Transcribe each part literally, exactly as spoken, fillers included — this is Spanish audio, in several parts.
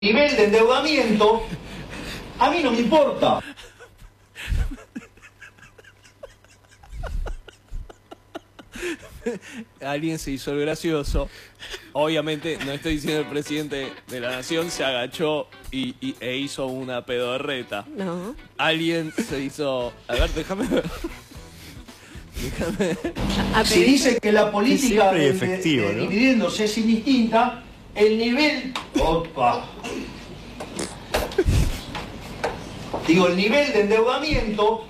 nivel de endeudamiento, a mí no me importa. Alguien se hizo el gracioso. Obviamente, no estoy diciendo el presidente de la nación se agachó y, y, e hizo una pedorreta. No. Alguien se hizo... A ver, déjame ver. Déjame. A Si dice que la política de, efectivo, de, de ¿no? dividendos es indistinta, el nivel... Opa. Digo, el nivel de endeudamiento...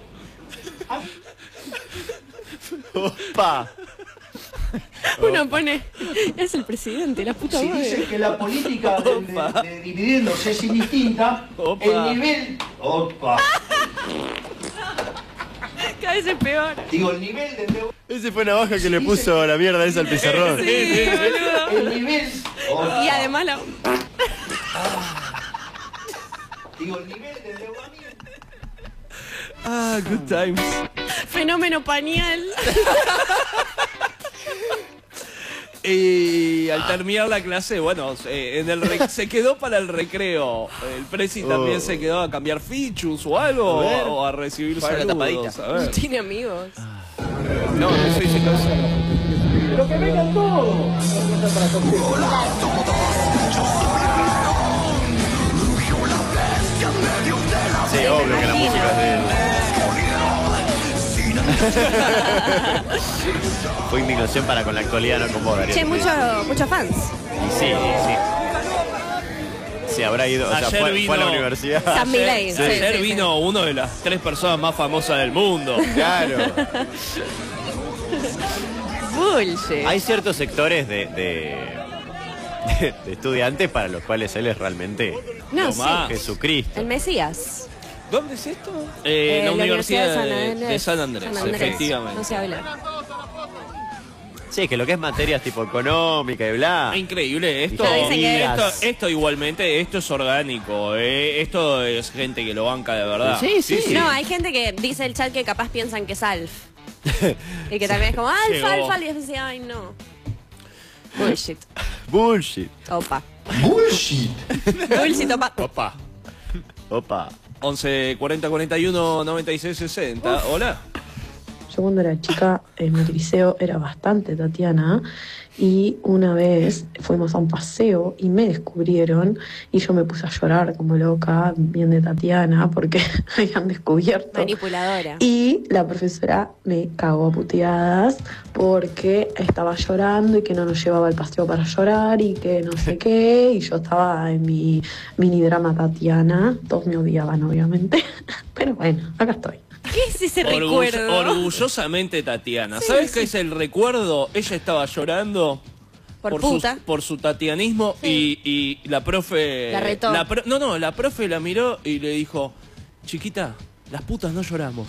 Opa. Uno pone, es el presidente, la puta Si madre. dice que la política de, de, de dividendos es indistinta, Opa. el nivel... Opa. Cada vez es peor. Digo, el nivel de endeudamiento... Ese fue Navaja que le puso la mierda esa al pizarrón. Sí, boludo. El nivel... Opa. Y además la... Digo, el nivel de endeudamiento... Ah, good times. Fenómeno pañal. Y al terminar la clase, bueno, eh, en el re- se quedó para el recreo. El presi también Oh. se quedó a cambiar fichus o algo, A ver. o a recibir Para la saludos. tapadita. A No ver. tiene amigos. No, no soy ese caso. Pero que vengan todos. Sí, obvio que la música es de él. Fue indignación para con la actualidad, no con vos, Darío. Che, muchos muchos fans. Y sí, sí. Sí, habrá ido, o sea, Ayer fue, vino- fue a la universidad. San Milei. Sí, ayer vino uno de las tres personas más famosas del mundo. Claro. Bullshit. Hay ciertos sectores de, de, de estudiantes para los cuales él es realmente No, Tomá. sí. Jesucristo. El Mesías. ¿Dónde es esto? Eh, en la, Universidad de, de San Andrés, San Andrés. efectivamente. No se habla. Sí, que lo que es materias tipo económica y bla. Increíble, esto, Ya dicen que- esto, esto igualmente, esto es orgánico, eh, esto es gente que lo banca de verdad. Sí, sí, sí. No, hay gente que dice el chat que capaz piensan que es Alf. Y que también es como, Alf, Llegó. Alf, Alf. Y después decía, ay, no. Bullshit. Bullshit. Opa. Bullshit. Bullshit, opa. Opa. Opa. once cuarenta cuarenta y uno noventa y seis sesenta. Hola. Yo cuando era chica en mi liceo era bastante Tatiana y una vez fuimos a un paseo y me descubrieron y yo me puse a llorar como loca, bien de Tatiana, porque habían descubierto. Manipuladora. Y la profesora me cagó a puteadas porque estaba llorando y que no nos llevaba al paseo para llorar y que no sé qué. Y yo estaba en mi mini drama Tatiana. Todos me odiaban, obviamente. Pero bueno, acá estoy. ¿Qué es ese Orgull- recuerdo? orgullosamente Tatiana. Sí, ¿Sabes sí. qué es el recuerdo? Ella estaba llorando Por su, puta. por su tatianismo Sí. y, y la profe... La retó. la pro- no, no, la profe la miró y le dijo, chiquita, las putas no lloramos.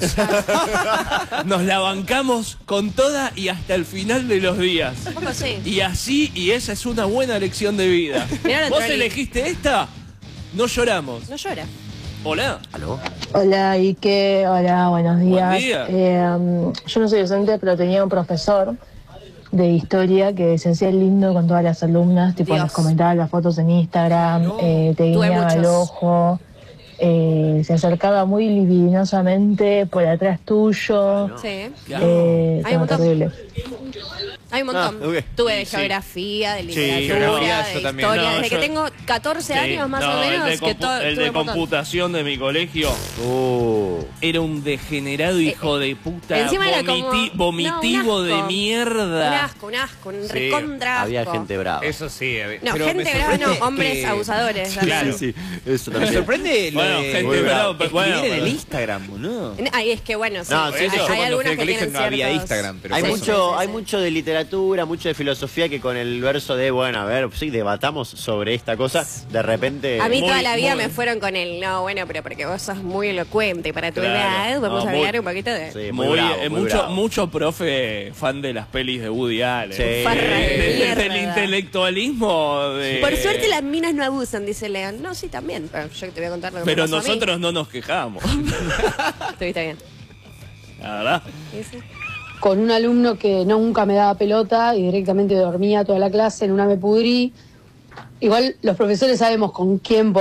Nos la bancamos con toda y hasta el final de los días. Un poco sí. Y así, y esa es una buena lección de vida. Mirá la ¿Vos troli. elegiste esta? No lloramos. No llora. Hola. ¿Aló? Hola Ike, hola, buenos días. Buen día. Eh, um, yo no soy docente, pero tenía un profesor de historia que se hacía lindo con todas las alumnas, tipo Dios. nos comentaba las fotos en Instagram, eh, te Tuve guiñaba el muchos. ojo, eh, se acercaba muy libidinosamente por atrás tuyo. Sí. Eh, Hay un estaba montón. terrible. Hay un montón. Ah, ok. Tuve de Sí. geografía, de Sí, literatura, geografía, de yo también. historia. No, Desde yo- que tengo catorce Sí. años más No, o menos, el de, que compu- todo, el tuve de un montón. computación de mi colegio Uh. era un degenerado hijo de puta. Encima era como- vomiti- vomitivo no, un de asco. mierda. Un asco, un asco, un Sí, recontra asco. Había gente brava. Eso sí. había- No, pero gente me brava, sorprende no, hombres que- abusadores. Sí, sí, eso Me también. sorprende lo Bueno, de gente Muy brava, bravo. pero bueno, escribir en el pero- Instagram, ¿no? Ay, es que bueno, sí. No, hay, sí, eso hay yo cuando algunas fui al que colegio tienen no había ciertos- Instagram, pero Hay Sí, mucho, sí, sí, hay sí. mucho de literatura, mucho de filosofía que con el verso de, bueno, a ver, sí, debatamos sobre esta cosa, de repente... A mí Muy, toda la vida muy- me fueron con el, no, bueno, pero porque vos sos muy elocuente y para tu Claro. edad vamos No, a muy- hablar un poquito de... Sí, muy, Muy, bravo, eh, muy mucho, bravo. mucho profe fan de las pelis de Woody Allen. Sí. Farra de De- de- mierda. del intelectualismo de... Por suerte las minas no abusan, dice León. No, sí, también. Pero yo te voy a contar lo que me Pero pasó a mí. nosotros no nos quejamos. Estuviste bien. La verdad. Sí, sí. Con un alumno que nunca me daba pelota y directamente dormía toda la clase, en una me pudrí igual los profesores sabemos con quién